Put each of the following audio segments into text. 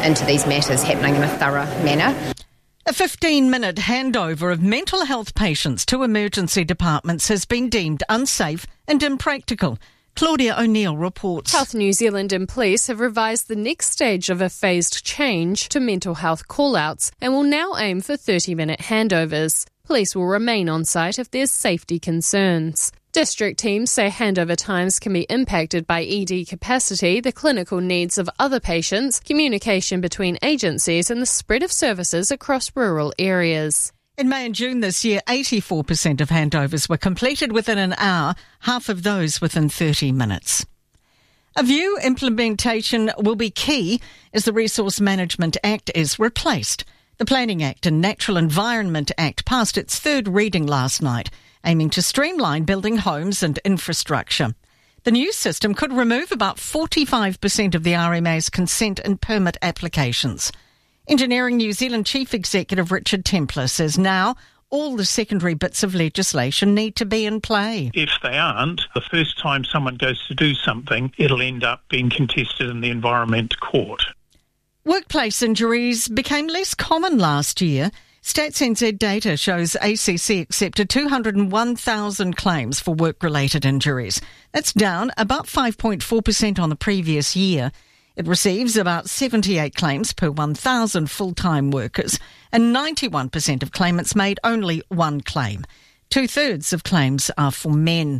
into these matters happening in a thorough manner. A 15-minute handover of mental health patients to emergency departments has been deemed unsafe and impractical. Claudia O'Neill reports. Health New Zealand and police have revised the next stage of a phased change to mental health call-outs and will now aim for 30-minute handovers. Police will remain on site if there's safety concerns. District teams say handover times can be impacted by ED capacity, the clinical needs of other patients, communication between agencies and the spread of services across rural areas. In May and June this year, 84% of handovers were completed within an hour, half of those within 30 minutes. A view implementation will be key as the Resource Management Act is replaced. The Planning Act and Natural Environment Act passed its third reading last night, aiming to streamline building homes and infrastructure. The new system could remove about 45% of the RMA's consent and permit applications. Engineering New Zealand Chief Executive Richard Templer says now all the secondary bits of legislation need to be in play. If they aren't, the first time someone goes to do something, it'll end up being contested in the Environment Court. Workplace injuries became less common last year. Stats NZ data shows ACC accepted 201,000 claims for work-related injuries. That's down about 5.4% on the previous year. It receives about 78 claims per 1,000 full-time workers, and 91% of claimants made only one claim. 2/3 of claims are for men.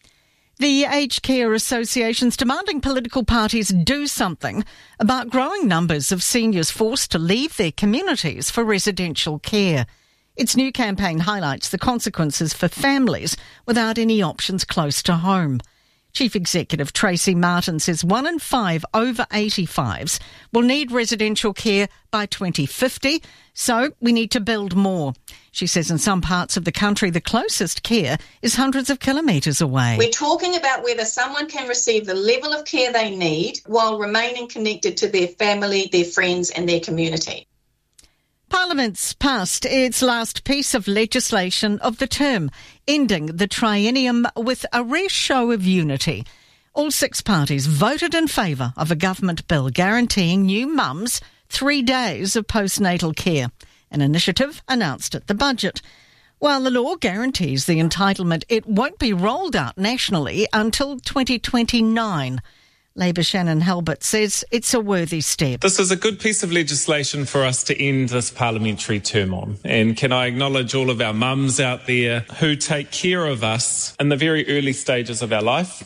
The Aged Care Association's demanding political parties do something about growing numbers of seniors forced to leave their communities for residential care. Its new campaign highlights the consequences for families without any options close to home. Chief Executive Tracy Martin says 1 in 5 over 85s will need residential care by 2050, so we need to build more. She says in some parts of the country, the closest care is hundreds of kilometres away. We're talking about whether someone can receive the level of care they need while remaining connected to their family, their friends and their community. Parliament's passed its last piece of legislation of the term, ending the triennium with a rare show of unity. All 6 parties voted in favour of a government bill guaranteeing new mums 3 days of postnatal care, an initiative announced at the budget. While the law guarantees the entitlement, it won't be rolled out nationally until 2029. Labour's Shannon Halbert says it's a worthy step. This is a good piece of legislation for us to end this parliamentary term on. And can I acknowledge all of our mums out there who take care of us in the very early stages of our life.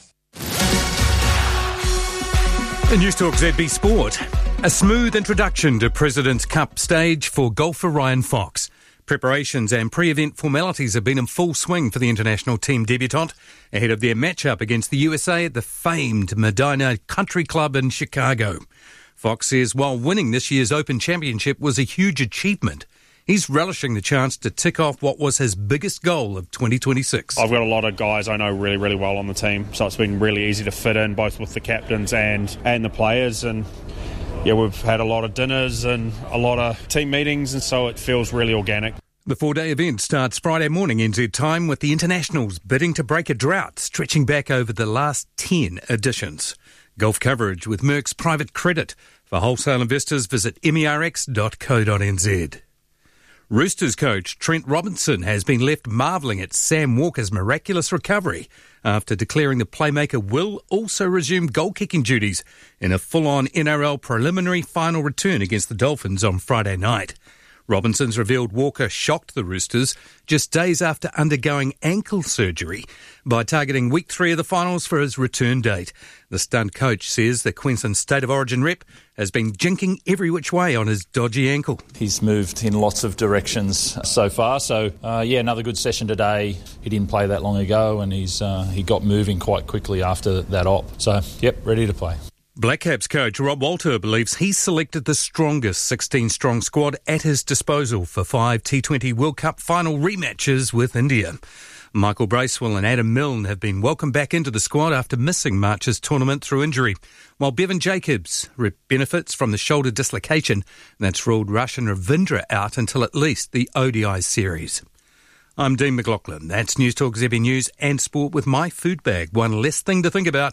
The Newstalk ZB Sport. A smooth introduction to President's Cup stage for golfer Ryan Fox. Preparations and pre-event formalities have been in full swing for the international team debutant ahead of their matchup against the USA at the famed Medina Country Club in Chicago. Fox says while winning this year's Open Championship was a huge achievement, he's relishing the chance to tick off what was his biggest goal of 2026. I've got a lot of guys I know really, really well on the team, so it's been really easy to fit in both with the captains and the players. And yeah, we've had a lot of dinners and a lot of team meetings, and so it feels really organic. The 4-day event starts Friday morning NZ time with the internationals bidding to break a drought stretching back over the last 10 editions. Golf coverage with Merck's Private Credit. For wholesale investors, visit merx.co.nz. Roosters coach Trent Robinson has been left marvelling at Sam Walker's miraculous recovery after declaring the playmaker will also resume goal-kicking duties in a full-on NRL preliminary final return against the Dolphins on Friday night. Robinson's revealed Walker shocked the Roosters just days after undergoing ankle surgery by targeting week 3 of the finals for his return date. The stunned coach says the Queensland State of Origin rep has been jinking every which way on his dodgy ankle. He's moved in lots of directions so far, so another good session today. He didn't play that long ago and he got moving quite quickly after that op. So, ready to play. Black Caps coach Rob Walter believes he's selected the strongest 16-strong squad at his disposal for 5 T20 World Cup final rematches with India. Michael Bracewell and Adam Milne have been welcomed back into the squad after missing March's tournament through injury, while Bevan Jacobs benefits from the shoulder dislocation that's ruled Russian Ravindra out until at least the ODI series. I'm Dean McLaughlin. That's Newstalk ZB News and Sport with my food bag. One less thing to think about.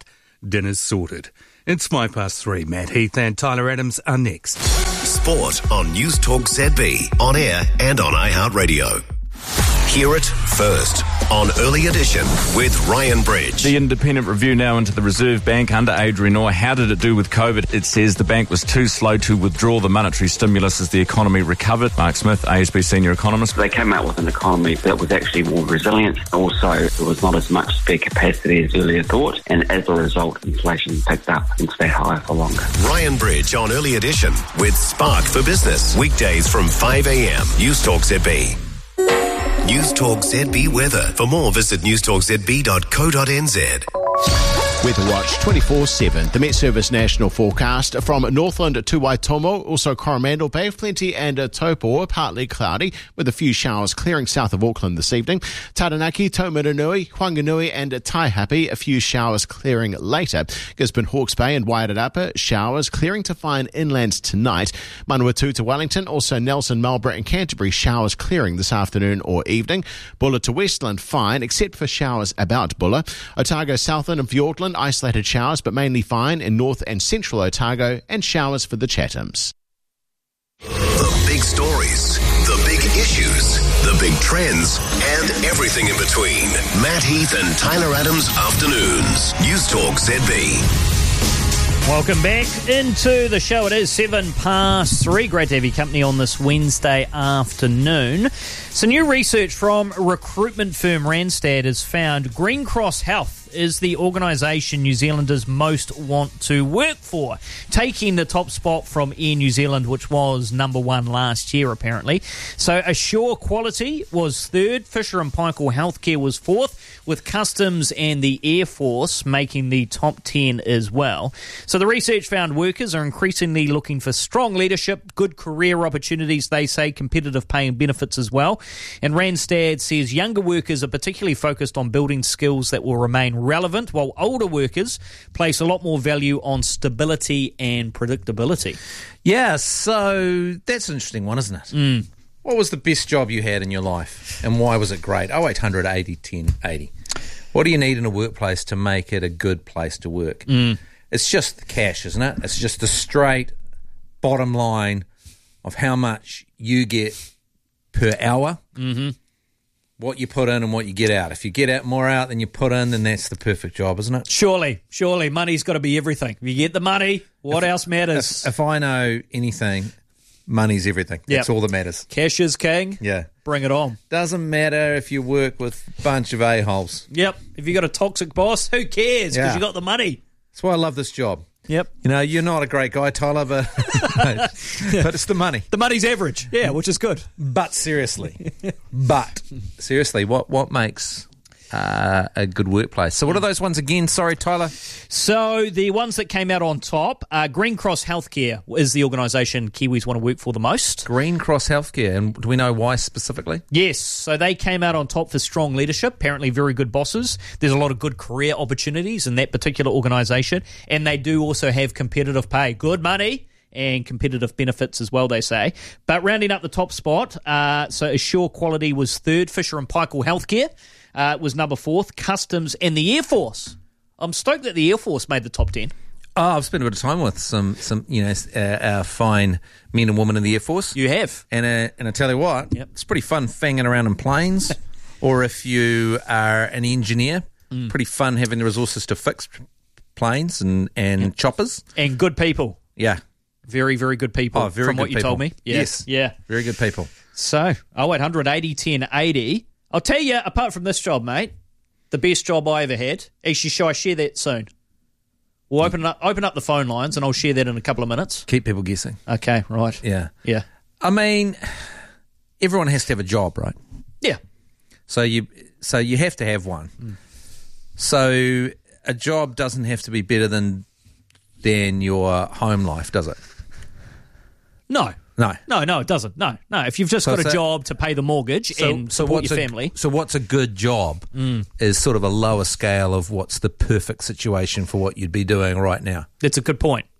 dinner's sorted. It's 3:05. Matt Heath and Tyler Adams are next. Sport on News Talk ZB, on air and on iHeartRadio. Hear it first on Early Edition with Ryan Bridge. The independent review now into the Reserve Bank under Adrian Orr. How did it do with COVID? It says the bank was too slow to withdraw the monetary stimulus as the economy recovered. Mark Smith, ASB senior economist. They came out with an economy that was actually more resilient. Also, there was not as much spare capacity as earlier thought, and as a result, inflation picked up and stayed higher for longer. Ryan Bridge on Early Edition with Spark for Business. Weekdays from 5 a.m. News Talk ZB. News Talk ZB weather. For more, visit newstalkzb.co.nz. Weather Watch 24/7. The Met Service national forecast from Northland to Waitomo, also Coromandel Bay, Plenty and Taupo, partly cloudy with a few showers clearing south of Auckland this evening. Taranaki, Taumarunui, Whanganui and Taihape, a few showers clearing later. Gisborne, Hawke's Bay and Wairarapa, showers clearing to fine inland tonight. Manawatu to Wellington, also Nelson, Marlborough and Canterbury, showers clearing this afternoon or evening. Bulla to Westland, fine, except for showers about Bulla. Otago, Southland and Fiordland, isolated showers, but mainly fine in north and central Otago, and showers for the Chathams. The big stories, the big issues, the big trends, and everything in between. Matt Heath and Tyler Adams Afternoons. News Talk ZB. Welcome back into the show. It is 3:07. Great to have your company on this Wednesday afternoon. So new research from recruitment firm Randstad has found Green Cross Health is the organisation New Zealanders most want to work for, taking the top spot from Air New Zealand, which was number one last year, apparently. So Assure Quality was third, Fisher & Paykel Healthcare was fourth, with Customs and the Air Force making the top 10 as well. So the research found workers are increasingly looking for strong leadership, good career opportunities, they say, competitive pay and benefits as well. And Randstad says younger workers are particularly focused on building skills that will remain relevant, while older workers place a lot more value on stability and predictability. Yeah, so that's an interesting one, isn't it? What was the best job you had in your life, and why was it great? 0800 80 10 80. What do you need in a workplace to make it a good place to work? It's just the cash, isn't it? It's just the straight bottom line of how much you get per hour. What you put in and what you get out. If you get out more out than you put in, then that's the perfect job, isn't it? Surely. Money's got to be everything. If you get the money, what else matters? If I know anything, money's everything. That's all that matters. Cash is king. Yeah. Bring it on. Doesn't matter if you work with a bunch of a-holes. Yep. If you got a toxic boss, who cares? Because you got the money. That's why I love this job. Yep. You know, you're not a great guy, Tyler, but but it's the money. The money's average, which is good. But seriously, what makes a good workplace? So what are those ones again? Sorry, Tyler. So the ones that came out on top, Green Cross Healthcare is the organisation Kiwis want to work for the most. Green Cross Healthcare, and do we know why specifically? Yes, so they came out on top for strong leadership, apparently very good bosses. There's a lot of good career opportunities in that particular organisation, and they do also have competitive pay, good money, and competitive benefits as well, they say. But rounding up the top spot, so Assure Quality was third, Fisher & Paykel Healthcare was number fourth, Customs and the Air Force. I'm stoked that the Air Force made the top 10. Oh, I've spent a bit of time with some our fine men and women in the Air Force. You have. And I tell you what, it's pretty fun fanging around in planes, or if you are an engineer, pretty fun having the resources to fix planes and choppers. And good people. Yeah. Very, very good people. Oh, very from good what you people. told me. Yes. Yeah. Very good people. So, 0800 80 10 80. I'll tell you, apart from this job, mate, the best job I ever had. Actually, shall I share that soon? We'll open up the phone lines, and I'll share that in a couple of minutes. Keep people guessing. Okay, right. Yeah. Yeah. I mean, everyone has to have a job, right? Yeah. So you have to have one. So a job doesn't have to be better than your home life, does it? No. No, it doesn't. No. If you've just got a job to pay the mortgage and support your family. So what's a good job is sort of a lower scale of what's the perfect situation for what you'd be doing right now. That's a good point.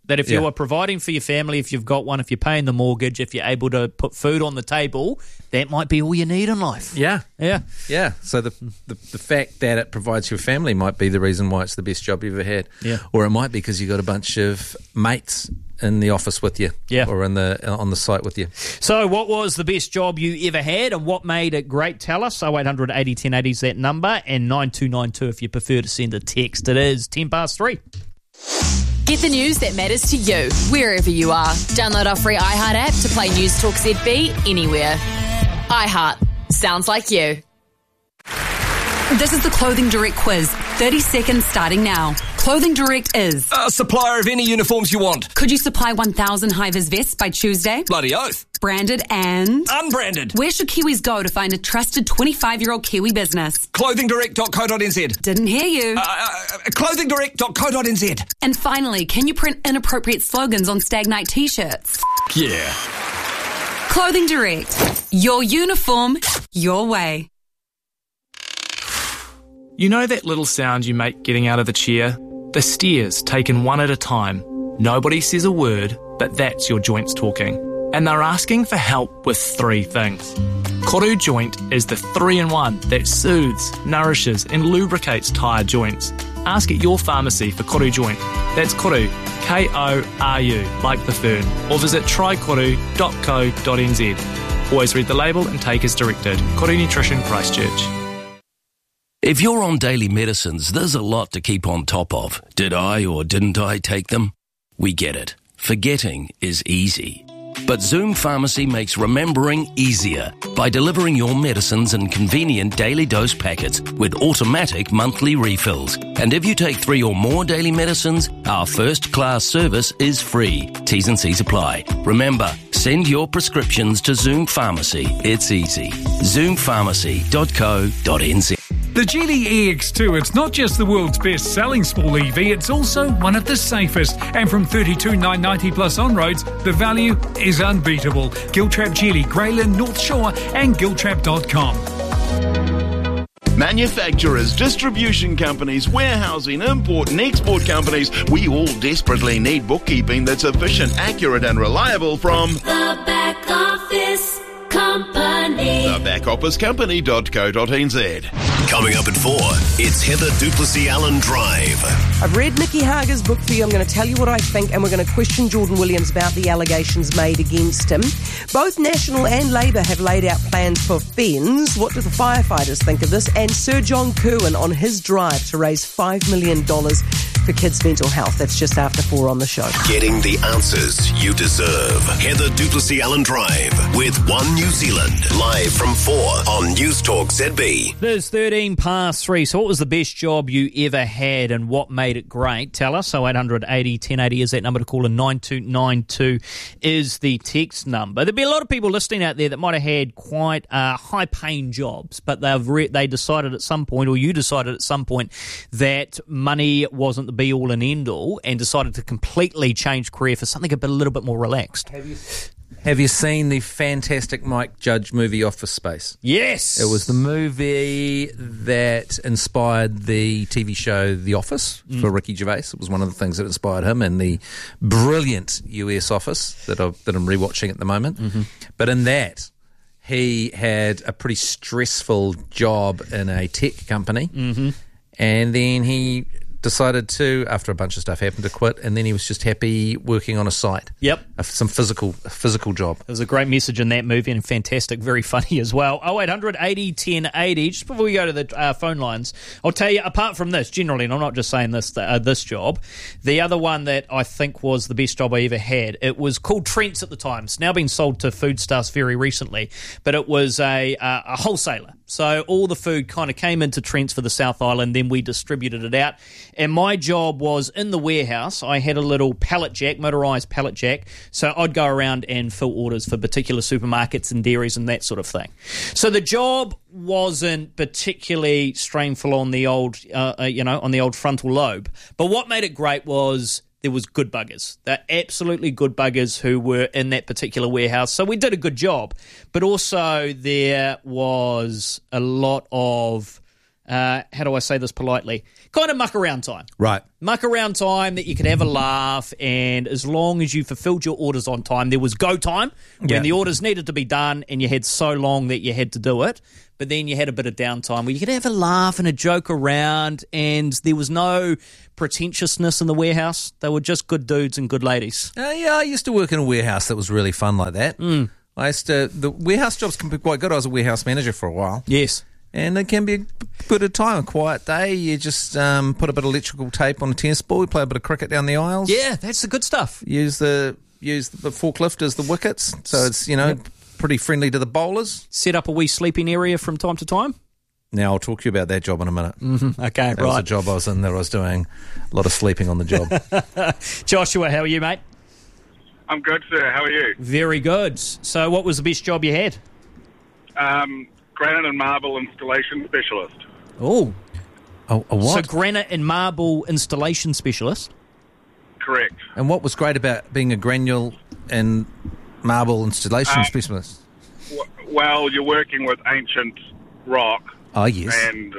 That if you are providing for your family, if you've got one, if you're paying the mortgage, if you're able to put food on the table, that might be all you need in life. Yeah. Yeah. So the fact that it provides your family might be the reason why it's the best job you've ever had. Yeah. Or it might be because you've got a bunch of mates in the office with you. Yeah. Or on the site with you. So what was the best job you ever had and what made it great? Tell us. 0800 80 1080 is that number, and 9292 if you prefer to send a text. It is 3:10. Get the news that matters to you, wherever you are. Download our free iHeart app to play News Talk ZB anywhere. iHeart. Sounds like you. This is the Clothing Direct quiz. 30 seconds starting now. Clothing Direct is a supplier of any uniforms you want. Could you supply 1,000 high-vis vests by Tuesday? Bloody oath. Branded and unbranded. Where should Kiwis go to find a trusted 25-year-old Kiwi business? Clothingdirect.co.nz. Didn't hear you. Clothingdirect.co.nz. And finally, can you print inappropriate slogans on Stag Night t-shirts? Yeah. Clothing Direct. Your uniform, your way. You know that little sound you make getting out of the chair? The steers taken one at a time. Nobody says a word, but that's your joints talking. And they're asking for help with 3 things. Koru Joint is the 3-in-1 that soothes, nourishes and lubricates tired joints. Ask at your pharmacy for Koru Joint. That's Koru, K-O-R-U, like the fern. Or visit trykoru.co.nz. Always read the label and take as directed. Koru Nutrition, Christchurch. If you're on daily medicines, there's a lot to keep on top of. Did I or didn't I take them? We get it. Forgetting is easy. But Zoom Pharmacy makes remembering easier by delivering your medicines in convenient daily dose packets with automatic monthly refills. And if you take 3 or more daily medicines, our first-class service is free. T's and C's apply. Remember, send your prescriptions to Zoom Pharmacy. It's easy. ZoomPharmacy.co.nz. The Geely EX2, it's not just the world's best-selling small EV, it's also one of the safest. And from $32,990 plus on roads, the value is unbeatable. Giltrap Geely, Greyland, North Shore and Giltrap.com. Manufacturers, distribution companies, warehousing, import and export companies, we all desperately need bookkeeping that's efficient, accurate and reliable from The Back Office Company. TheBackOfficeCompany.co.nz. Coming up at 4, it's Heather Duplessis-Allen Drive. I've read Nicky Hager's book for you. I'm going to tell you what I think, and we're going to question Jordan Williams about the allegations made against him. Both National and Labour have laid out plans for FENZ. What do the firefighters think of this? And Sir John Kirwan on his drive to raise $5 million for kids' mental health. That's just after 4 on the show. Getting the answers you deserve. Heather Duplessis-Allen Drive with One New Zealand. Live from 4 on News Talk ZB. There's 3:13. So what was the best job you ever had and what made it great? Tell us. 0800 80 1080 is that number to call, and 9292 is the text number. There'd be a lot of people listening out there that might have had quite high-paying jobs, but they decided at some point, or you decided at some point, that money wasn't the be-all and end-all, and decided to completely change career for something a little bit more relaxed. Have you seen the fantastic Mike Judge movie Office Space? Yes! It was the movie that inspired the TV show The Office for Ricky Gervais. It was one of the things that inspired him, and the brilliant US Office that I'm rewatching at the moment. Mm-hmm. But in that, he had a pretty stressful job in a tech company, and then he decided to, after a bunch of stuff happened, to quit, and then he was just happy working on a site. Yep. Some physical job. There's a great message in that movie, and fantastic, very funny as well. 0800 80 1080. Just before we go to the phone lines, I'll tell you, apart from this, generally, and I'm not just saying this job, the other one that I think was the best job I ever had, it was called Trent's at the time. It's now been sold to Foodstuffs very recently, but it was a wholesaler. So all the food kind of came into Trent's for the South Island, then we distributed it out. And my job was in the warehouse. I had a little pallet jack, motorised pallet jack. So I'd go around and fill orders for particular supermarkets and dairies and that sort of thing. So the job wasn't particularly strainful on the old, on the old frontal lobe. But what made it great was there was good buggers. They're absolutely good buggers who were in that particular warehouse. So we did a good job. But also there was a lot of how do I say this politely? Kind of muck around time. Right. Muck around time that you could have a laugh, and as long as you fulfilled your orders on time, there was go time when the orders needed to be done and you had so long that you had to do it. But then you had a bit of downtime where you could have a laugh and a joke around, and there was no pretentiousness in the warehouse. They were just good dudes and good ladies. I used to work in a warehouse that was really fun like that. The warehouse jobs can be quite good. I was a warehouse manager for a while. Yes. And it can be a bit of time, a quiet day. You just put a bit of electrical tape on a tennis ball, you play a bit of cricket down the aisles. Yeah, that's the good stuff. Use the forklift as the wickets, so it's, pretty friendly to the bowlers. Set up a wee sleeping area from time to time. Now, I'll talk to you about that job in a minute. Mm-hmm. Okay, that was a job I was in there. I was doing a lot of sleeping on the job. Joshua, how are you, mate? I'm good, sir. How are you? Very good. So what was the best job you had? Granite and marble installation specialist. Oh. A what? So granite and marble installation specialist? Correct. And what was great about being a granule and marble installation specialist? Well, you're working with ancient rock. Oh, yes.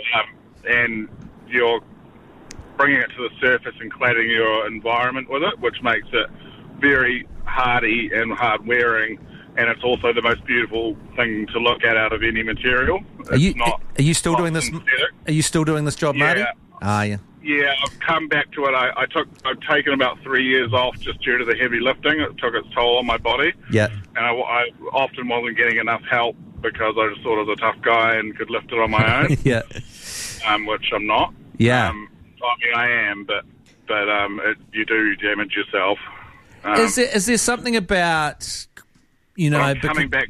And you're bringing it to the surface and cladding your environment with it, which makes it very hardy and hard-wearing, and it's also the most beautiful thing to look at out of any material. Are you still doing this? Are you still doing this job, Marty? Are you? Yeah, I've come back to it. I've taken about 3 years off just due to the heavy lifting. It took its toll on my body. Yeah. And I often wasn't getting enough help because I just thought I was a tough guy and could lift it on my own. Yeah. Which I'm not. Yeah. I am, but you do damage yourself. Is there something about, I'm coming back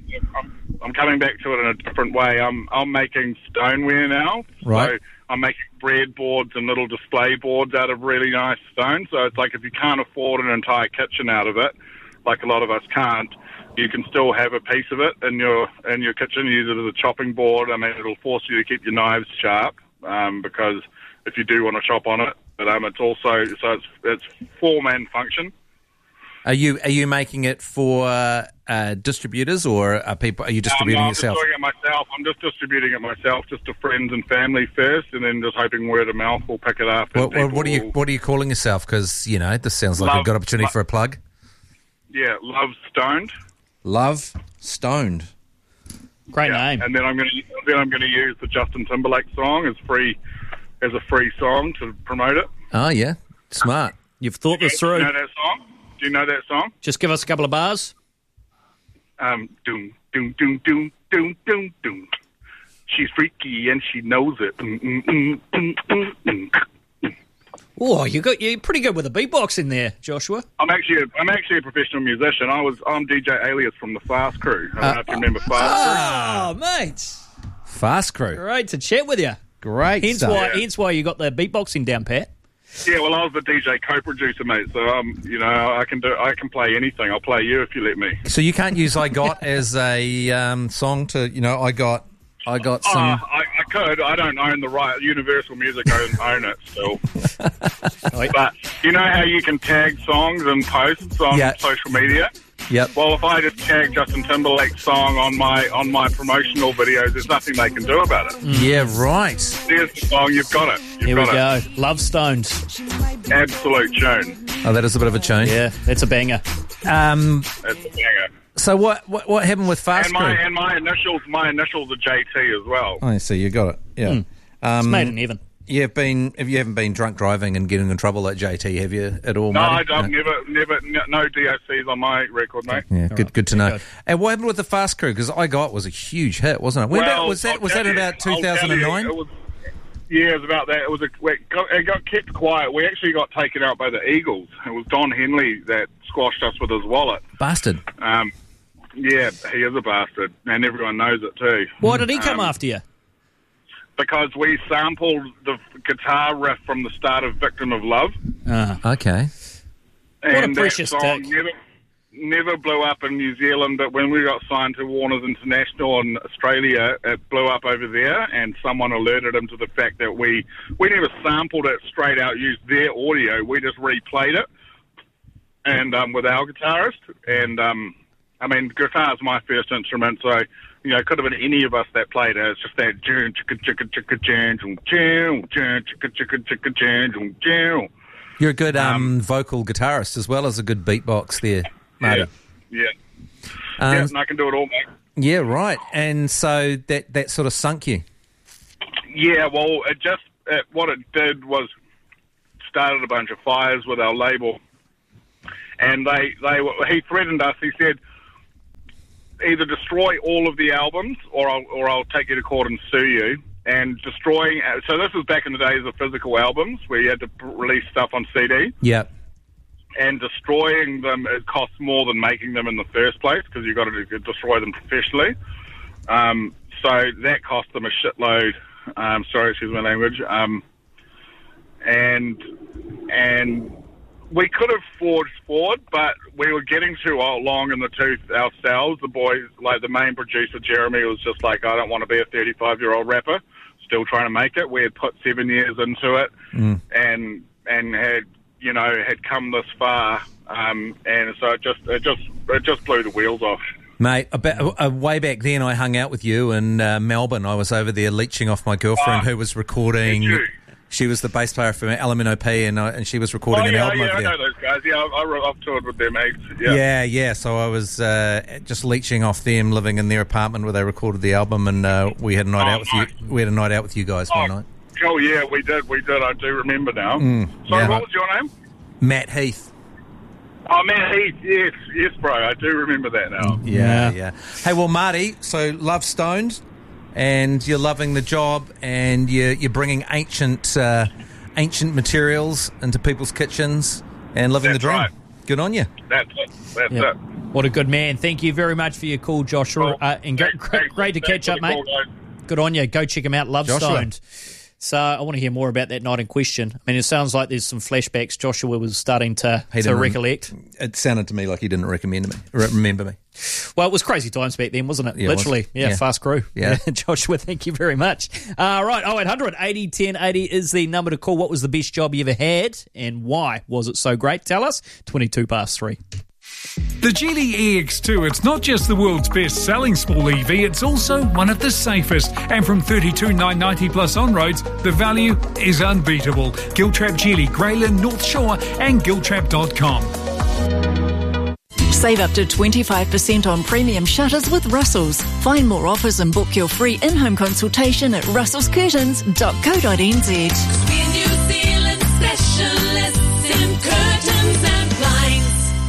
to it in a different way. I'm making stoneware now. Right. So I'm making breadboards and little display boards out of really nice stone. So it's like if you can't afford an entire kitchen out of it, like a lot of us can't, you can still have a piece of it in your kitchen. Use it as a chopping board. I mean, it'll force you to keep your knives sharp because if you do want to chop on it, but it's also it's form and function. Are you making it for distributors, or are you distributing I'm yourself? I'm just doing it myself. I'm just distributing it myself, just to friends and family first, and then just hoping word of mouth will pick it up. What are you calling yourself? Because this sounds like a good opportunity for a plug. Yeah, Love Stoned. Love Stoned. Great name. And then I'm going to use the Justin Timberlake song as a free song to promote it. Oh yeah, smart. You've thought this through. Do you know that song? Do you know that song? Just give us a couple of bars. Doom, doom, doom, doom, doom, doom, doom. She's freaky and she knows it. Oh, you're pretty good with the beatbox in there, Joshua. I'm actually a professional musician. I'm DJ Alias from the Fast Crew. I don't know if you remember Fast Crew. Oh, mate. Fast Crew. Great to chat with you. Great Hence why you got the beatboxing down pat. Yeah, well, I was the DJ co-producer, mate. So I can play anything. I'll play you if you let me. So you can't use "I Got" as a song to I got some. I could. I don't own the right. Universal Music own it still. But you know how you can tag songs and posts on social media? Yep. Well, if I just tag Justin Timberlake's song on my promotional videos, there's nothing they can do about it. Yeah, right. There's the song. You've got it. Here we go. Love Stoned. Absolute tune. Oh, that is a bit of a tune. Yeah, it's a banger. It's a banger. So what happened with Fast Crew? And my initials are JT as well. Oh, so you got it. Yeah. It's made in heaven. You haven't been drunk driving and getting in trouble like JT, have you, at all, No, Marty? I've never, no DOCs on my record, mate. Yeah, good to know. And what happened with the Fast Crew? Because I Got was a huge hit, wasn't it? Was that about 2009? It was about that. It got kept quiet. We actually got taken out by the Eagles. It was Don Henley that squashed us with his wallet. Bastard. Yeah, he is a bastard, and everyone knows it too. Why did he come after you? Because we sampled the guitar riff from the start of Victim of Love. Okay. And what a precious that song never blew up in New Zealand, but when we got signed to Warner's International in Australia, it blew up over there, and someone alerted him to the fact that we never sampled it straight out, used their audio, we just replayed it, and with our guitarist, and I mean, guitar's my first instrument, so, you know, it could have been any of us that played it. It's just that jun, chicka, chicka, chicka, jan, jun, jun, chicka, chicka, chicka, jan, jun, jun. You're a good vocal guitarist as well as a good beatbox there, Marty. Yeah. And I can do it all, mate. Yeah, right. And so that sort of sunk you. Yeah, well, what it did was started a bunch of fires with our label, and he threatened us. He said, either destroy all of the albums, or I'll take you to court and sue you. And destroying, so this was back in the days of physical albums where you had to release stuff on CD. Yep. And destroying them, it costs more than making them in the first place because you've got to destroy them professionally. So that cost them a shitload. Sorry, excuse my language. And we could have forged forward, but we were getting too long in the tooth ourselves. The boys, like the main producer, Jeremy, was just like, I don't want to be a 35-year-old rapper, still trying to make it. We had put 7 years into it and had, you know, had come this far. And so it just blew the wheels off. Mate, way back then I hung out with you in Melbourne. I was over there leeching off my girlfriend who was recording. She was the bass player for Element OP, and she was recording an album over there. I know those guys. Yeah, I've toured with them, mates. Yeah. So I was just leeching off them, living in their apartment where they recorded the album, and we had a night out with you. We had a night out with you guys one night. Oh yeah, we did. I do remember now. Sorry, what was your name? Matt Heath. Oh, Matt Heath. Yes, bro. I do remember that now. Yeah. Hey, well, Marty. So love Stoned. And you're loving the job, and you're bringing ancient materials into people's kitchens and living the dream. Right. Good on you. That's it. What a good man. Thank you very much for your call, Joshua. And great to catch up, mate. Good on you. Go check him out. Love Stoned. So I want to hear more about that night in question. I mean, it sounds like there's some flashbacks Joshua was starting to recollect. It sounded to me like he didn't remember me. Well, it was crazy times back then, wasn't it? Yeah, literally. Yeah, fast crew. Yeah. Joshua, thank you very much. Right, 0800 80 10 80 is the number to call. What was the best job you ever had, and why was it so great? Tell us. 3. The Geely EX2, it's not just the world's best-selling small EV, it's also one of the safest. And from $32,990 plus on-roads, the value is unbeatable. Giltrap Geely, Greyland, North Shore and giltrap.com. Save up to 25% on premium shutters with Russell's. Find more offers and book your free in-home consultation at russellscurtains.co.nz. We're New Zealand specialists in curtains and blinds.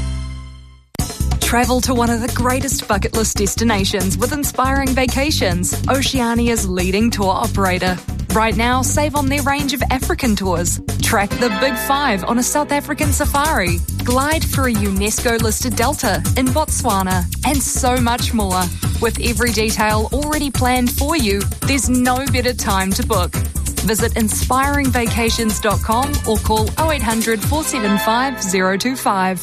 Travel to one of the greatest bucket list destinations with Inspiring Vacations, Oceania's leading tour operator. Right now, save on their range of African tours. Track the Big Five on a South African safari. Glide through a UNESCO-listed delta in Botswana, and so much more. With every detail already planned for you, there's no better time to book. Visit inspiringvacations.com or call 0800 475 025.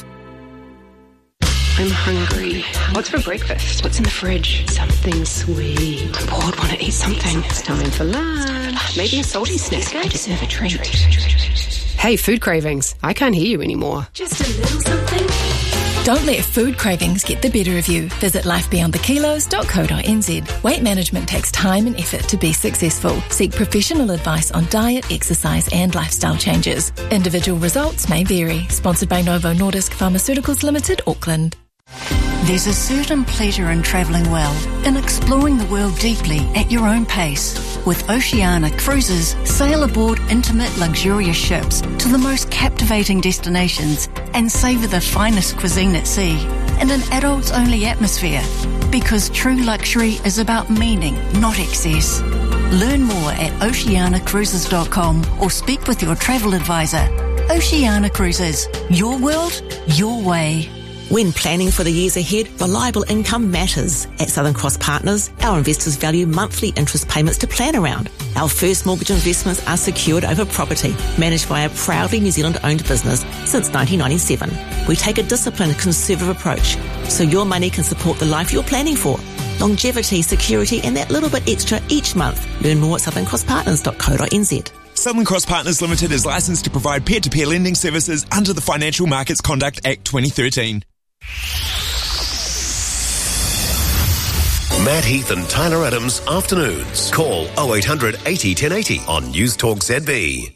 I'm hungry. What's for breakfast? What's in the fridge? Something sweet. I'm bored, want to eat something. It's time for lunch. Maybe a salty snack. I deserve a treat. Hey, food cravings. I can't hear you anymore. Just a little something. Don't let food cravings get the better of you. Visit lifebeyondthekilos.co.nz. Weight management takes time and effort to be successful. Seek professional advice on diet, exercise and lifestyle changes. Individual results may vary. Sponsored by Novo Nordisk Pharmaceuticals Limited, Auckland. There's a certain pleasure in travelling well, in exploring the world deeply at your own pace. With Oceania Cruises, sail aboard intimate, luxurious ships to the most captivating destinations and savour the finest cuisine at sea in an adults-only atmosphere. Because true luxury is about meaning, not excess. Learn more at oceanacruises.com or speak with your travel advisor. Oceania Cruises, your world, your way. When planning for the years ahead, reliable income matters. At Southern Cross Partners, our investors value monthly interest payments to plan around. Our first mortgage investments are secured over property, managed by a proudly New Zealand-owned business since 1997. We take a disciplined, conservative approach, so your money can support the life you're planning for. Longevity, security, and that little bit extra each month. Learn more at southerncrosspartners.co.nz. Southern Cross Partners Limited is licensed to provide peer-to-peer lending services under the Financial Markets Conduct Act 2013. Matt Heath and Tyler Adams afternoons. Call 0800 80 1080 on News Talk ZB.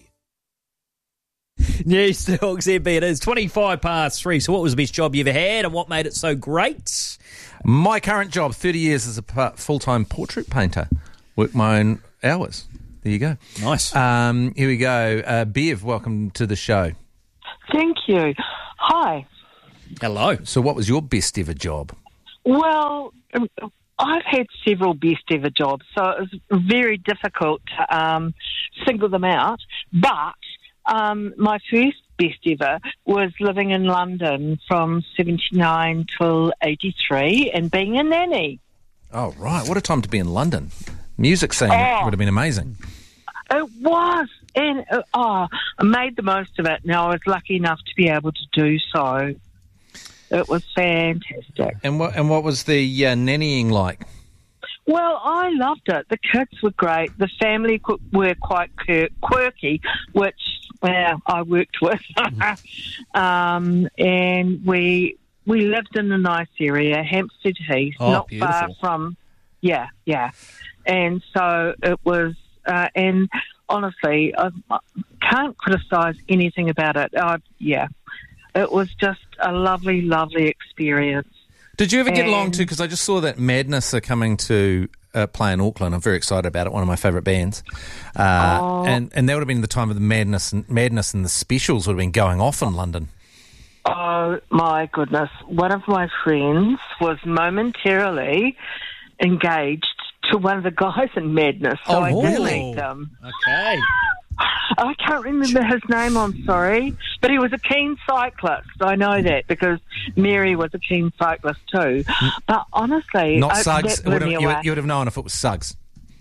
News Talk ZB, it is 3:25. So what was the best job you ever had and what made it so great? My current job, 30 years as a full-time portrait painter. Work my own hours. There you go. Nice. Here we go. Bev, welcome to the show. Thank you. Hi. Hello. So what was your best ever job? Well, I've had several best ever jobs, so it was very difficult to single them out. But my first best ever was living in London from 79 till 83 and being a nanny. Oh, right. What a time to be in London. Music scene would have been amazing. It was. And I made the most of it. Now, I was lucky enough to be able to do so. It was fantastic. And what was the nannying like? Well, I loved it. The kids were great. The family were quite quirky, which I worked with. And we lived in a nice area, Hampstead Heath, not beautiful. far from... Yeah. And so it was... and honestly, I can't criticise anything about it. It was just a lovely, lovely experience. Did you ever get along to, because I just saw that Madness are coming to play in Auckland. I'm very excited about it, one of my favourite bands. And that would have been the time of the Madness and the specials would have been going off in London. Oh, my goodness. One of my friends was momentarily engaged to one of the guys in Madness, so I did meet them. Okay. I can't remember his name, I'm sorry, but he was a keen cyclist. I know that because Mary was a keen cyclist too. But honestly... Not Suggs. You would have known if it was Suggs.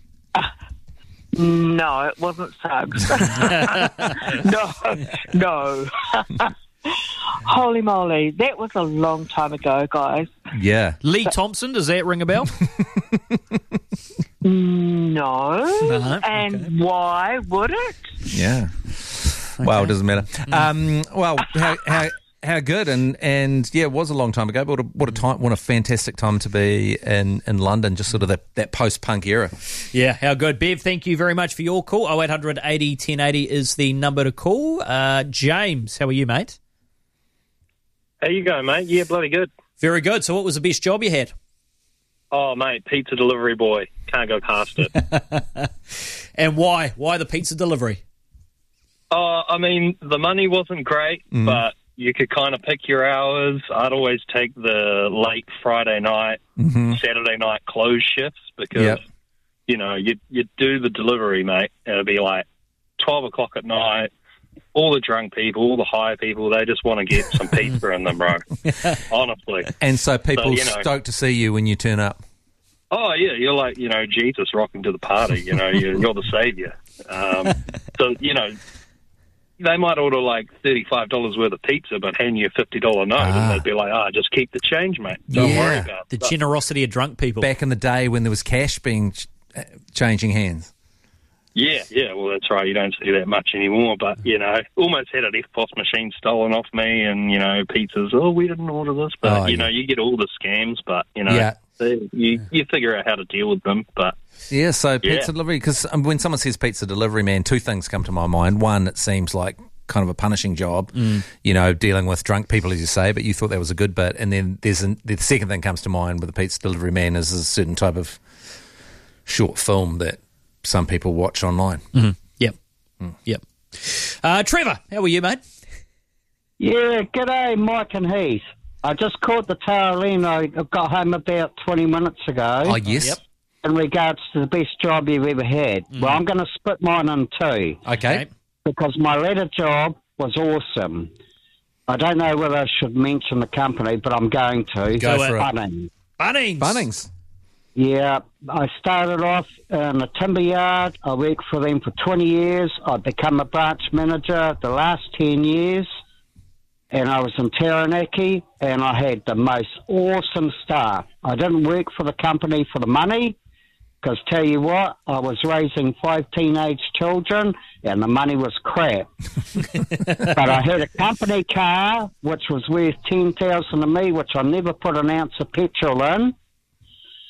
No, it wasn't Suggs. No. Holy moly, that was a long time ago, guys. Yeah. Lee Thompson, does that ring a bell? No. And okay. why would it? Yeah. Well, it doesn't matter. Well, how good, and yeah, it was a long time ago. But what a fantastic time to be in London, just sort of that post-punk era. Yeah, how good. Bev, thank you very much for your call. 0800 80 1080 is the number to call. James, how are you, mate? How you going, mate? Yeah, bloody good. Very good. So what was the best job you had? Oh, mate, pizza delivery boy. Can't go past it. And why? Why the pizza delivery? I mean, the money wasn't great, but you could kind of pick your hours. I'd always take the late Friday night, Saturday night close shifts because, you know, you'd do the delivery, mate. It'd be like 12 o'clock at night. All the drunk people, all the high people, they just want to get some pizza in them, bro. Honestly. And so people stoked to see you when you turn up. Oh, yeah, you're like, you know, Jesus rocking to the party, you know, you're the saviour. So, you know, they might order like $35 worth of pizza but hand you a $50 note and they'd be like, just keep the change, mate. Don't worry about it. The generosity of drunk people. Back in the day when there was cash being changing hands. Yeah, well, that's right. You don't see that much anymore, but, you know, almost had an FPOS machine stolen off me and, you know, pizzas, we didn't order this, but, you know, you get all the scams, but, you know, you figure out how to deal with them, but... Yeah, so pizza delivery, because when someone says pizza delivery, man, two things come to my mind. One, it seems like kind of a punishing job, you know, dealing with drunk people, as you say, but you thought that was a good bit. And then the second thing comes to mind with the pizza delivery man is a certain type of short film that some people watch online. Yep. Trevor, how are you, mate? Yeah, g'day, Mike and Heath. I just caught the tail end. I got home about 20 minutes ago. Oh, yes. Yep. In regards to the best job you've ever had. Well, I'm going to split mine in two. Okay. Because my latter job was awesome. I don't know whether I should mention the company, but I'm going to. Go for it. Bunnings. Yeah, I started off in a timber yard. I worked for them for 20 years. I've become a branch manager the last 10 years. And I was in Taranaki, and I had the most awesome staff. I didn't work for the company for the money, because tell you what, I was raising 5 teenage children, and the money was crap. But I had a company car, which was worth $10,000 to me, which I never put an ounce of petrol in.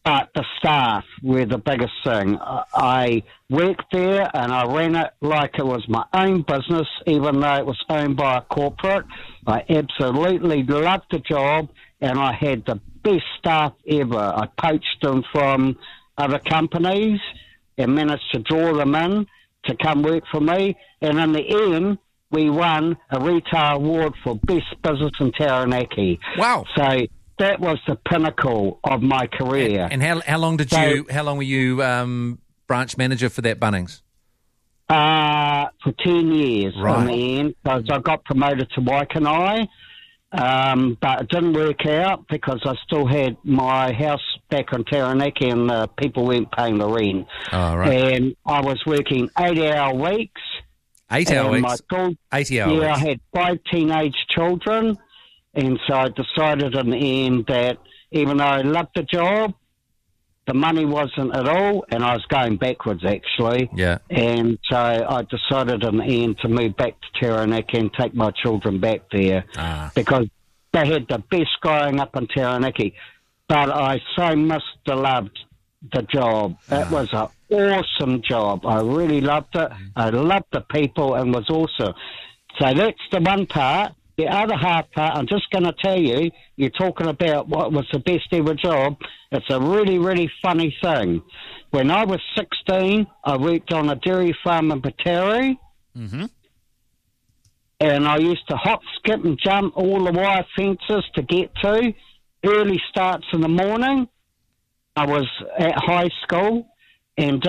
But the staff were the biggest thing. I worked there and I ran it like it was my own business, even though it was owned by a corporate. I absolutely loved the job, and I had the best staff ever. I poached them from other companies and managed to draw them in to come work for me. And in the end, we won a retail award for Best Business in Taranaki. Wow. So that was the pinnacle of my career. And how long were you branch manager for that Bunnings? For 10 years in the end, because I got promoted to Waikanae, but it didn't work out because I still had my house back on Taranaki and people weren't paying the rent. Oh, right. And I was working 8-hour weeks. 8-hour weeks? 80-hour weeks? Yeah, I had 5 teenage children, and so I decided in the end that even though I loved the job, the money wasn't at all, and I was going backwards, actually. Yeah. And so I decided in the end to move back to Taranaki and take my children back there because they had the best growing up in Taranaki. But I so loved the job. It was an awesome job. I really loved it. I loved the people and was awesome. So that's the one part. The other half part, I'm just going to tell you, you're talking about what was the best ever job. It's a really, really funny thing. When I was 16, I worked on a dairy farm in Pataru. Mm-hmm. And I used to hop, skip and jump all the wire fences to get to. Early starts in the morning. I was at high school and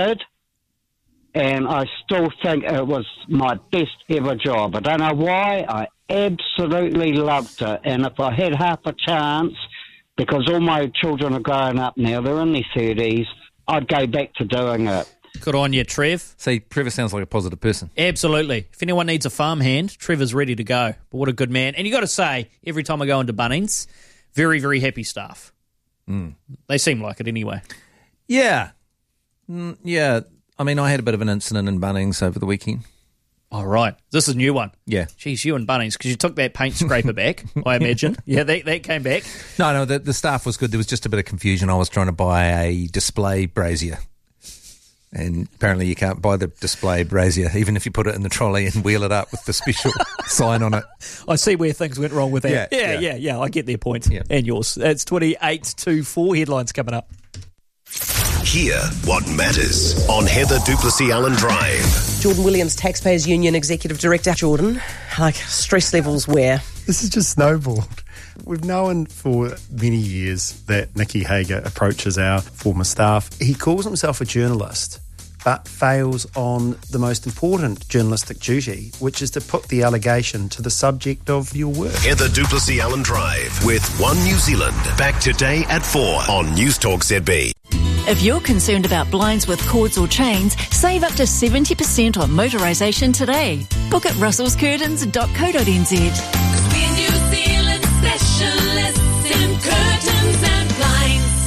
I still think it was my best ever job. I don't know why. I absolutely loved it. And if I had half a chance, because all my children are growing up now, they're in their 30s, I'd go back to doing it. Good on you, Trev. See, Trevor sounds like a positive person. Absolutely. If anyone needs a farmhand, Trevor's ready to go. But what a good man. And you got to say, every time I go into Bunnings, very, very happy staff. They seem like it anyway. Yeah. Yeah. I mean, I had a bit of an incident in Bunnings over the weekend. Oh, right. This is a new one. Yeah. Geez, you and Bunnings, because you took that paint scraper back, I imagine. Yeah, that came back. No, the staff was good. There was just a bit of confusion. I was trying to buy a display brazier. And apparently you can't buy the display brazier, even if you put it in the trolley and wheel it up with the special sign on it. I see where things went wrong with that. Yeah. I get their point. Yeah. And yours. It's 28-4 headlines coming up. Hear what matters on Heather Duplessis Allen Drive. Jordan Williams, Taxpayers Union Executive Director. Jordan, like stress levels where? This has just snowballed. We've known for many years that Nicky Hager approaches our former staff. He calls himself a journalist, but fails on the most important journalistic duty, which is to put the allegation to the subject of your work. Heather Duplessis Allen Drive with One New Zealand. Back today at 4 on News Talk ZB. If you're concerned about blinds with cords or chains, save up to 70% on motorisation today. Book at russellscurtains.co.nz. We're New Zealand specialists in curtains and blinds.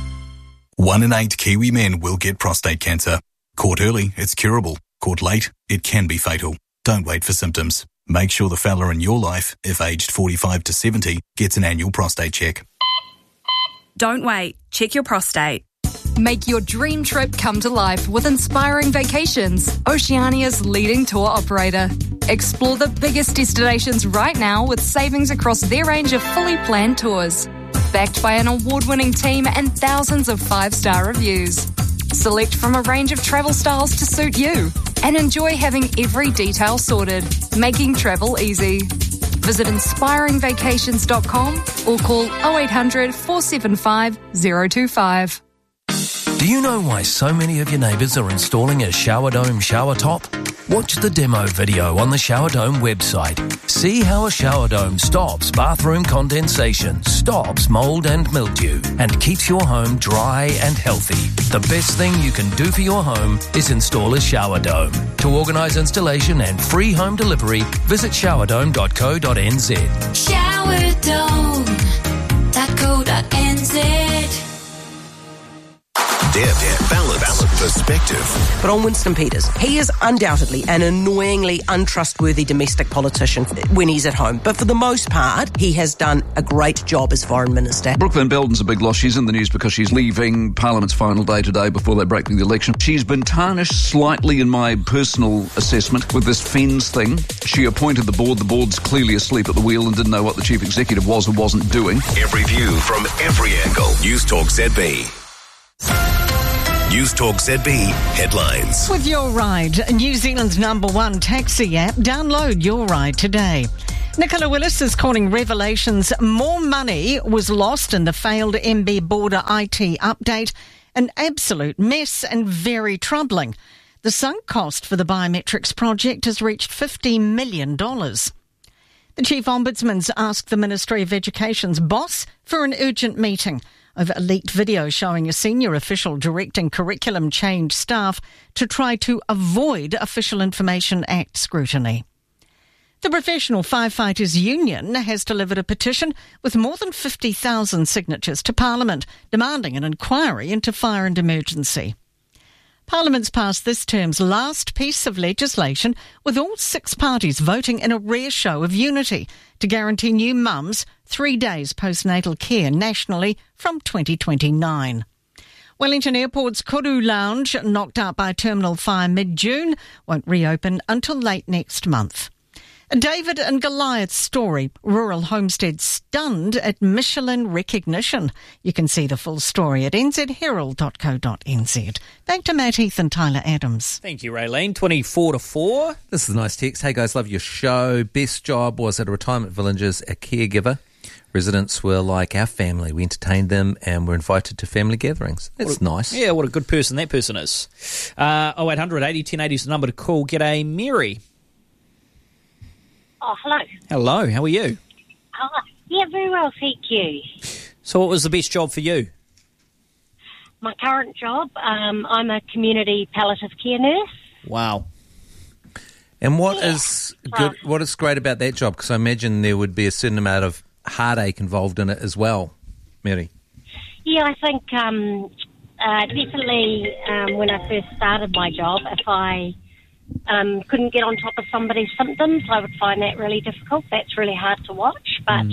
1 in 8 Kiwi men will get prostate cancer. Caught early, it's curable. Caught late, it can be fatal. Don't wait for symptoms. Make sure the fella in your life, if aged 45 to 70, gets an annual prostate check. Don't wait. Check your prostate. Make your dream trip come to life with Inspiring Vacations, Oceania's leading tour operator. Explore the biggest destinations right now with savings across their range of fully planned tours. Backed by an award-winning team and thousands of 5-star reviews. Select from a range of travel styles to suit you and enjoy having every detail sorted, making travel easy. Visit inspiringvacations.com or call 0800 475 025. Do you know why so many of your neighbours are installing a Shower Dome shower top? Watch the demo video on the Shower Dome website. See how a shower dome stops bathroom condensation, stops mould and mildew, and keeps your home dry and healthy. The best thing you can do for your home is install a shower dome. To organise installation and free home delivery, visit showerdome.co.nz. Showerdome.co.nz. Balance perspective. But on Winston Peters, he is undoubtedly an annoyingly untrustworthy domestic politician when he's at home. But for the most part, he has done a great job as Foreign Minister. Brooke Van Belden's a big loss. She's in the news because she's leaving Parliament's final day today before they break the election. She's been tarnished slightly in my personal assessment with this FENS thing. She appointed the board. The board's clearly asleep at the wheel and didn't know what the chief executive was or wasn't doing. Every view from every angle. News Talk ZB. News Talk ZB headlines. With Your Ride, New Zealand's #1 taxi app, download Your Ride today. Nicola Willis is calling revelations more money was lost in the failed MB border IT update an absolute mess and very troubling. The sunk cost for the biometrics project has reached $50 million. The Chief Ombudsman's asked the Ministry of Education's boss for an urgent meeting over a leaked video showing a senior official directing curriculum change staff to try to avoid Official Information Act scrutiny. The Professional Firefighters Union has delivered a petition with more than 50,000 signatures to Parliament demanding an inquiry into fire and emergency. Parliament's passed this term's last piece of legislation with all 6 parties voting in a rare show of unity to guarantee new mums 3 days postnatal care nationally from 2029. Wellington Airport's Kuru Lounge, knocked out by a terminal fire mid-June, won't reopen until late next month. A David and Goliath story. Rural homestead stunned at Michelin recognition. You can see the full story at nzherald.co.nz. Back to Matt Heath and Tyler Adams. Thank you, Raylene. 24 to 4. This is a nice text. Hey guys, love your show. Best job was at a retirement village as a caregiver. Residents were like our family. We entertained them and were invited to family gatherings. That's nice. Yeah, what a good person that person is. 0800 80 1080 is the number to call. G'day, Mary. Oh, hello. Hello, how are you? Yeah, very well, thank you. So what was the best job for you? My current job, I'm a community palliative care nurse. Wow. And what is good? What is great about that job? Because I imagine there would be a certain amount of heartache involved in it as well, Mary. Yeah, I think definitely when I first started my job, if I couldn't get on top of somebody's symptoms, I would find that really difficult. That's really hard to watch, but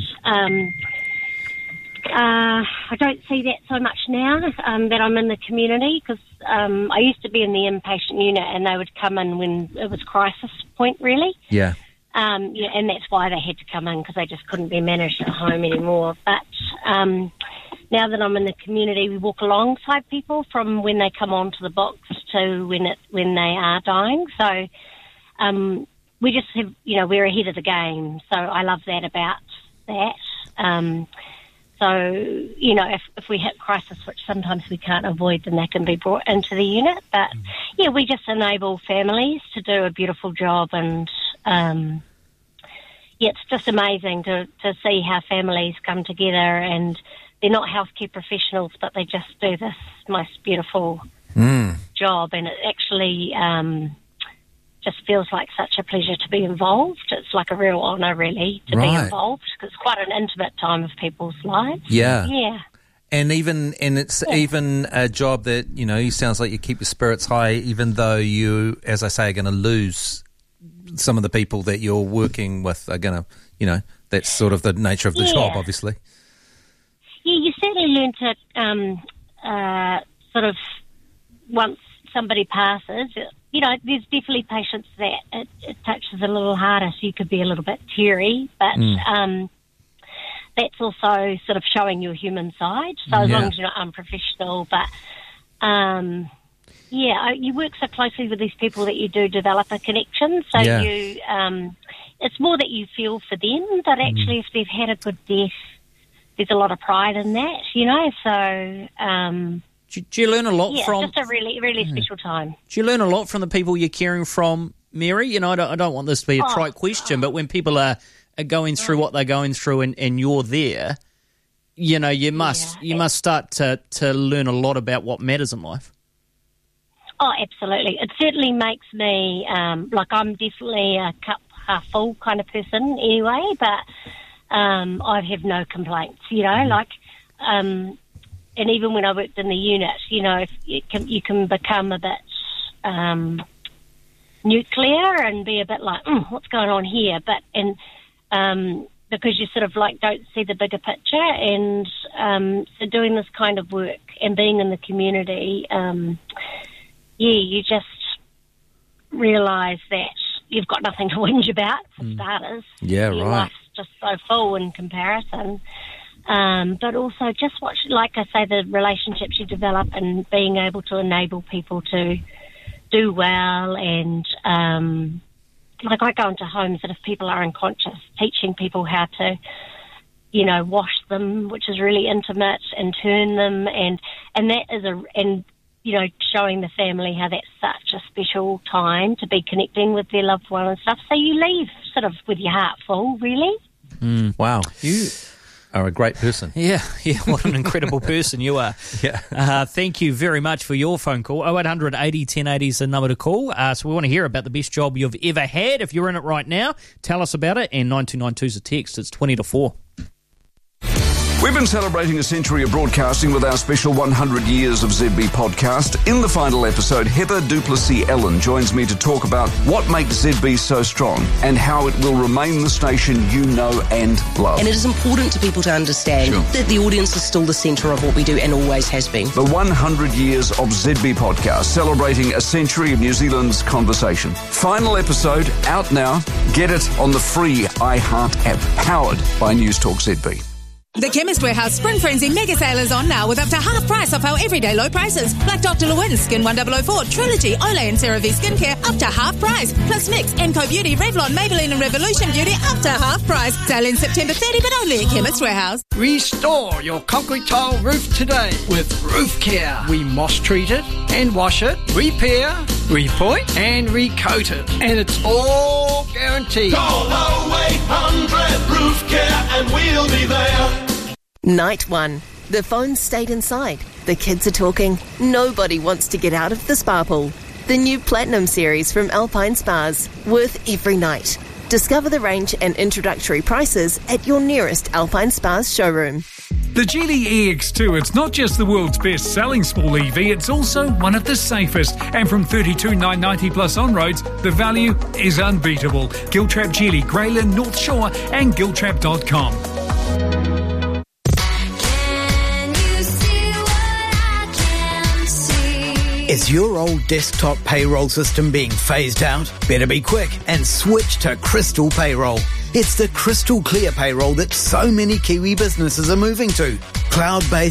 I don't see that so much now that I'm in the community, because I used to be in the inpatient unit and they would come in when it was crisis point, really. Yeah. Yeah, and that's why they had to come in, because they just couldn't be managed at home anymore. But now that I'm in the community, we walk alongside people from when they come onto the box to when they are dying. So we just have, we're ahead of the game. So I love that about that. So, if we hit crisis, which sometimes we can't avoid, then they can be brought into the unit. But, yeah, we just enable families to do a beautiful job. And, it's just amazing to see how families come together, and they're not healthcare professionals, but they just do this most beautiful job. And it actually just feels like such a pleasure to be involved. It's like a real honour, really, to be involved, because it's quite an intimate time of people's lives. Yeah. Yeah. And it's even a job that, you sounds like you keep your spirits high, even though you, as I say, are going to lose some of the people that you're working with are going to, that's sort of the nature of the job, obviously. Yeah, you certainly learn to sort of, once somebody passes, there's definitely patients that it touches a little harder, so you could be a little bit teary, but that's also sort of showing your human side. So as long as you're not unprofessional, but you work so closely with these people that you do develop a connection. So you, it's more that you feel for them, but actually if they've had a good death, there's a lot of pride in that, So do you learn a lot from? It's just a really, really special time. Do you learn a lot from the people you're caring from, Mary? I don't want this to be a trite question, but when people are going through what they're going through and you're there, you must start to learn a lot about what matters in life. Oh, absolutely. It certainly makes me, I'm definitely a cup half full kind of person anyway, but I have no complaints, and even when I worked in the unit, you know, you can become a bit nuclear and be a bit like, what's going on here? But because you sort of like don't see the bigger picture, and so doing this kind of work and being in the community, you just realise that you've got nothing to whinge about for starters. Yeah, Your right. life's just so full in comparison. But also just watch, like I say, the relationships you develop and being able to enable people to do well, and like I go into homes that if people are unconscious, teaching people how to, you know, wash them, which is really intimate, and turn them, and that is you know, showing the family how that's such a special time to be connecting with their loved one and stuff. So you leave sort of with your heart full, really. Wow, you are a great person. Yeah, what an incredible person you are. Yeah. Thank you very much for your phone call. 0800 80 1080 is the number to call. So we want to hear about the best job you've ever had. If you're in it right now, tell us about it. And 9292 is a text. It's 20 to 4. We've been celebrating a century of broadcasting with our special 100 Years of ZB podcast. In the final episode, Heather Duplessis-Ellen joins me to talk about what makes ZB so strong and how it will remain the station you know and love. And it is important to people to understand that the audience is still the centre of what we do and always has been. The 100 Years of ZB podcast, celebrating a century of New Zealand's conversation. Final episode, out now. Get it on the free iHeart app, powered by News Talk ZB. The Chemist Warehouse Spring Frenzy mega sale is on now with up to half price off our everyday low prices. Like Dr. Lewin, Skin 1004, Trilogy, Olay and CeraVe Skincare up to half price. Plus Mix, Enco Beauty, Revlon, Maybelline and Revolution Beauty up to half price. Sale in September 30 but only at Chemist Warehouse. Restore your concrete tile roof today with Roof Care. We moss treat it and wash it, repair, repoint and recoat it. And it's all guaranteed. Call 0800 Roof Care and we'll be there. Night 1. The phone's stayed inside. The kids are talking. Nobody wants to get out of the spa pool. The new Platinum series from Alpine Spas. Worth every night. Discover the range and introductory prices at your nearest Alpine Spas showroom. The Geely EX2, it's not just the world's best-selling small EV, it's also one of the safest. And from $32,990 plus on-roads, the value is unbeatable. Giltrap Geely, Greyland, North Shore and Giltrap.com. Is your old desktop payroll system being phased out? Better be quick and switch to Crystal Payroll. It's the crystal clear payroll that so many Kiwi businesses are moving to. Cloud-based